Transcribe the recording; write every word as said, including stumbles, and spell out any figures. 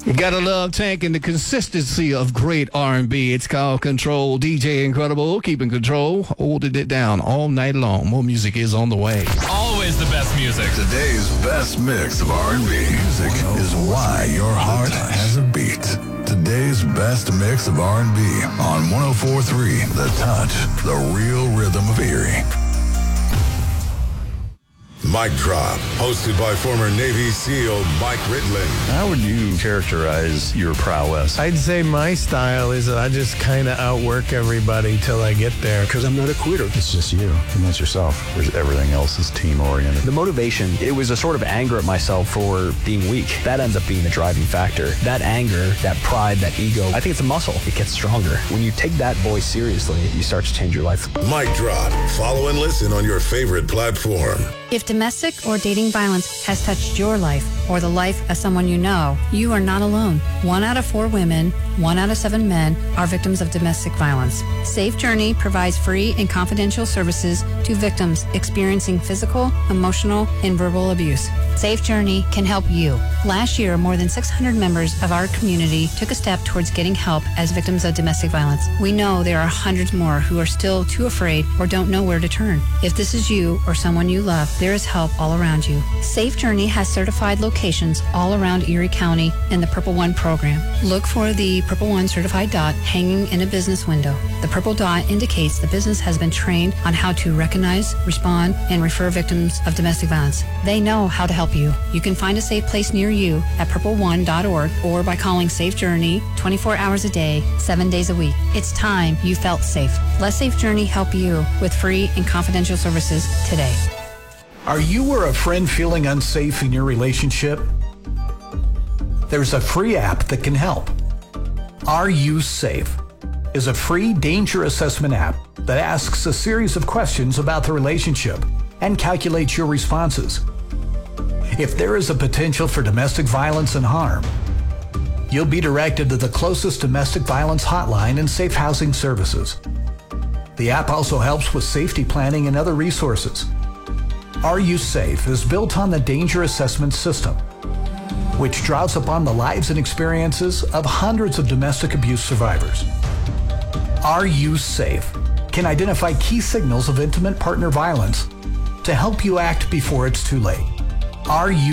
You gotta love Tank and the consistency of great R and B. It's called Control. D J Incredible, keeping control, holding it down all night long. More music is on the way. Always the best music. Today's best mix of R and B music is why your heart has a beat. Today's best mix of R and B on one oh four point three The Touch, the real rhythm of Erie. Mic Drop, hosted by former Navy SEAL Mike Ridlin. How would you characterize your prowess? I'd say my style is that I just kind of outwork everybody till I get there. Because I'm not a quitter. It's just you, and that's yourself. Whereas everything else is team-oriented. The motivation, it was a sort of anger at myself for being weak. That ends up being the driving factor. That anger, that pride, that ego, I think it's a muscle. It gets stronger. When you take that voice seriously, you start to change your life. Mic Drop. Follow and listen on your favorite platform. If domestic or dating violence has touched your life or the life of someone you know, you are not alone. One out of four women, one out of seven men are victims of domestic violence. Safe Journey provides free and confidential services to victims experiencing physical, emotional, and verbal abuse. Safe Journey can help you. Last year, more than six hundred members of our community took a step towards getting help as victims of domestic violence. We know there are hundreds more who are still too afraid or don't know where to turn. If this is you or someone you love, there is help all around you. Safe Journey has certified locations all around Erie County in the Purple One program. Look for the Purple One certified dot hanging in a business window. The purple dot indicates the business has been trained on how to recognize, respond, and refer victims of domestic violence. They know how to help you. You can find a safe place near you at purple one dot org or by calling Safe Journey twenty-four hours a day, seven days a week. It's time you felt safe. Let Safe Journey help you with free and confidential services today. Are you or a friend feeling unsafe in your relationship? There's a free app that can help. Are You Safe is a free danger assessment app that asks a series of questions about the relationship and calculates your responses. If there is a potential for domestic violence and harm, you'll be directed to the closest domestic violence hotline and safe housing services. The app also helps with safety planning and other resources. Are You Safe is built on the Danger Assessment System, which draws upon the lives and experiences of hundreds of domestic abuse survivors. Are You Safe can identify key signals of intimate partner violence to help you act before it's too late. Are You